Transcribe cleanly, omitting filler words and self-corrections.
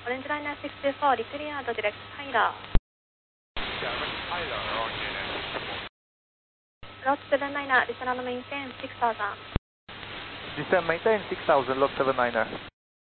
Orange Liner 624, declared direct Tyler. Yeah, Tyler on unit 64. Lot 79er, descend on maintain 6000. Descend maintain 6000, lot 79er.